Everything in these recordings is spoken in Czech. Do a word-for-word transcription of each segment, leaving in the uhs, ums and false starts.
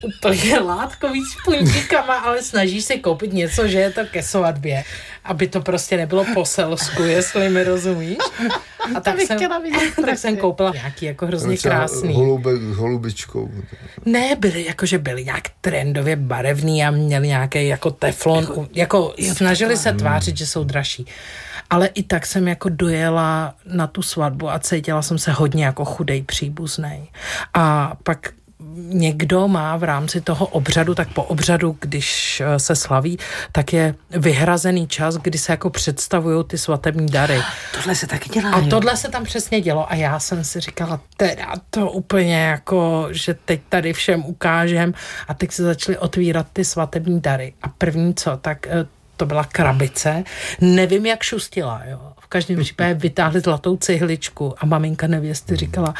úplně látkový s puntíkama, ale snažíš si koupit něco, že je to ke svatbě, aby to prostě nebylo po selsku, jestli mi rozumíš. A tak jsem, tak jsem koupila nějaký jako hrozně krásný. Holube, holubičkou. Ne, byly jakože byly nějak trendově barevný a měli nějaký jako teflon, jako, jako snažili se tvářit, že jsou dražší. Ale i tak jsem jako dojela na tu svatbu a cítila jsem se hodně jako chudej příbuznej. A pak někdo má v rámci toho obřadu, tak po obřadu, když se slaví, tak je vyhrazený čas, kdy se jako představují ty svatební dary. Tohle se taky dělá, A jo? tohle se tam přesně dělo a já jsem si říkala, teda to úplně jako, že teď tady všem ukážem a teď se začaly otvírat ty svatební dary. A první co, tak to byla krabice. Nevím, jak šustila, jo. V každém případě vytáhli zlatou cihličku a maminka nevěsty říkala,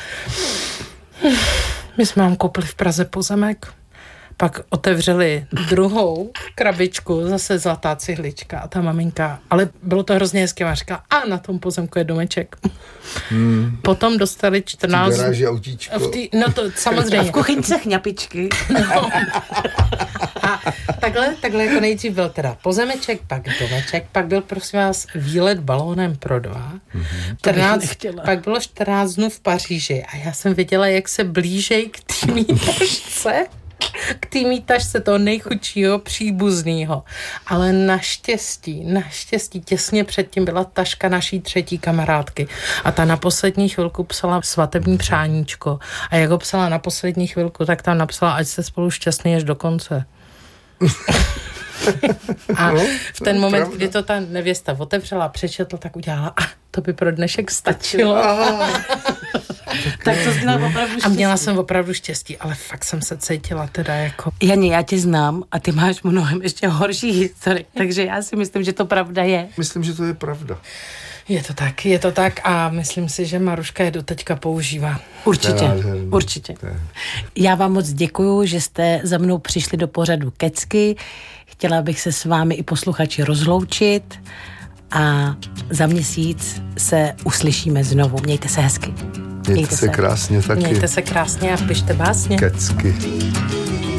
my jsme vám koupili v Praze pozemek, pak otevřeli druhou krabičku, zase zlatá cihlička a ta maminka, ale bylo to hrozně hezké, a říkala, a na tom pozemku je domeček. Hmm. Potom dostali čtrnáct... V garáži autíčko. V tý, no to samozřejmě. A v kuchyňce chňapičky. No. A takhle, takhle jako nejdřív byl teda pozemeček, pak domeček, pak byl prosím vás výlet balónem pro dva. Mm-hmm. čtrnáct, pak bylo čtrnáct dnů v Paříži a já jsem viděla, jak se blížej k té mítažce, k té mítažce toho nejchudšího příbuznýho. Ale naštěstí, naštěstí těsně předtím byla taška naší třetí kamarádky a ta na poslední chvilku psala svatební přáníčko a jak ho psala na poslední chvilku, tak tam napsala, ať jste spolu šťastný až do konce. A v ten moment, kdy to ta nevěsta otevřela a přečetla, tak udělala, a to by pro dnešek stačilo. Tak to jsi měla opravdu štěstí. A měla jsem opravdu štěstí, ale fakt jsem se cítila teda jako... Janě, já tě znám a ty máš mnohem ještě horší historii, takže já si myslím, že to pravda je. Myslím, že to je pravda. Je to tak, je to tak a myslím si, že Maruška je doteďka používá. Určitě, určitě. Já vám moc děkuju, že jste za mnou přišli do pořadu Kecky. Chtěla bych se s vámi i posluchači rozloučit a za měsíc se uslyšíme znovu. Mějte se hezky. Mějte, Mějte se krásně taky. Mějte se krásně a pište básně. Kecky.